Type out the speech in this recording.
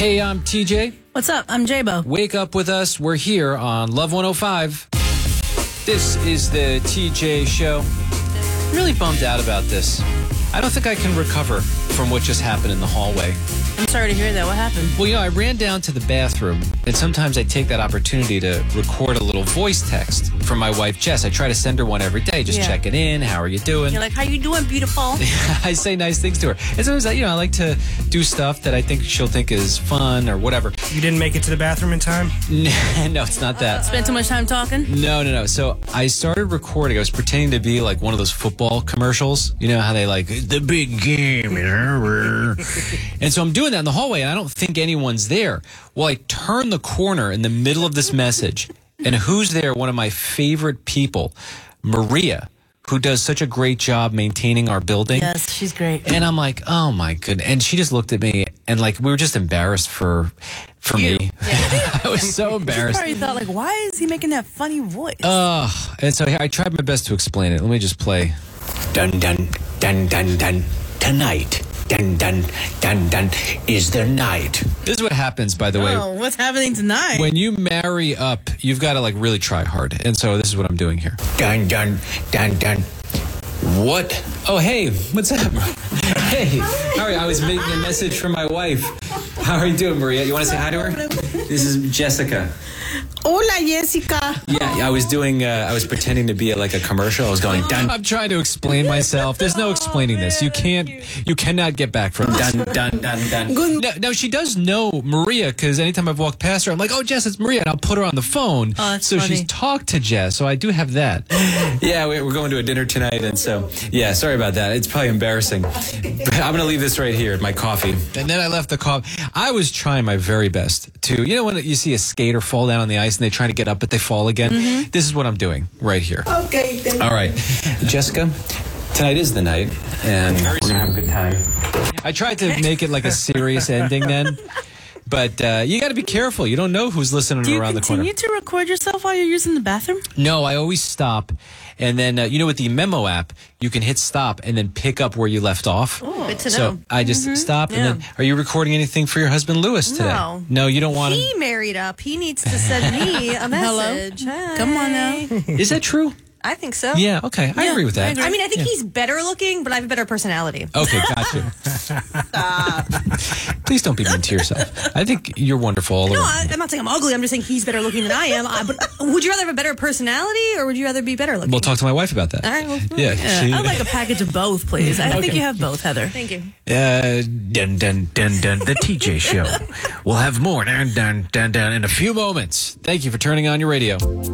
Hey, I'm TJ. What's up? I'm J-Bo. Wake up with us. We're here on Love 105. This is the TJ Show. I'm really bummed out about this. I don't think I can recover from what just happened in the hallway. I'm sorry to hear that. What happened? Well, I ran down to the bathroom, and sometimes I take that opportunity to record a little voice text from my wife, Jess. I try to send her one every day, just checking in. How are you doing? You're like, how you doing, beautiful? I say nice things to her. And sometimes, I like to do stuff that I think she'll think is fun or whatever. You didn't make it to the bathroom in time? No, it's not that. Spent too much time talking? No. So I started recording. I was pretending to be like one of those football commercials. You know how they like, the big game. And so I'm doing that in the hallway, and I don't think anyone's there. Well, I turn the corner in the middle of this message, and who's there? One of my favorite people, Maria, who does such a great job maintaining our building. Yes, she's great. And I'm like, oh my goodness. And she just looked at me, and like we were just embarrassed for me. Yeah. I was so embarrassed. She probably thought, like, why is he making that funny voice? And so I tried my best to explain it. Let me just play. Dun dun dun dun dun. Tonight. Dun dun dun dun is the night. This is what happens, by the way. Oh, what's happening tonight? When you marry up, you've got to like really try hard. And so this is what I'm doing here. Dun dun dun dun. What? Oh, hey, what's up? Hey, how are you? I was making a message from my wife. How are you doing, Maria? You want to say hi to her? This is Jessica. Hola, Jessica. Yeah, I was pretending to be like a commercial. I was going, dun. I'm trying to explain myself. There's no explaining this. You cannot get back from dun, dun, dun, dun. No, she does know Maria, because anytime I've walked past her, I'm like, oh, Jess, it's Maria, and I'll put her on the phone. Oh, that's so funny. She's talked to Jess, so I do have that. Yeah, we're going to a dinner tonight, and so, yeah, sorry about that. It's probably embarrassing. But I'm going to leave this right here, my coffee. And then I left the coffee. I was trying my very best to, when you see a skater fall down on the ice and they try to get up, but they fall again. Mm-hmm. This is what I'm doing right here. Okay. Then. All right. Jessica, tonight is the night, and we're going to have a good time. I tried to make it like a serious ending then, but you got to be careful. You don't know who's listening around the corner. Do you continue to record yourself while you're using the bathroom? No, I always stop. And then, with the Memo app, you can hit stop and then pick up where you left off. Oh, good to know. So I just stop. And then, are you recording anything for your husband, Lewis, today? No, you don't want to. He married up. He needs to send me a message. Hello? Come on now. Is that true? I think so. Yeah, okay. I agree with that. I mean, I think he's better looking, but I have a better personality. Okay, gotcha. Please don't be mean to yourself. I think you're wonderful all No, around. I'm not saying I'm ugly. I'm just saying he's better looking than I am. But would you rather have a better personality, or would you rather be better looking? We'll talk to my wife about that. All right. Well, Yeah. I'd like a package of both, please. I think you have both, Heather. Thank you. Dun, dun, dun, dun, the TJ Show. We'll have more dun, dun, dun, dun, in a few moments. Thank you for turning on your radio.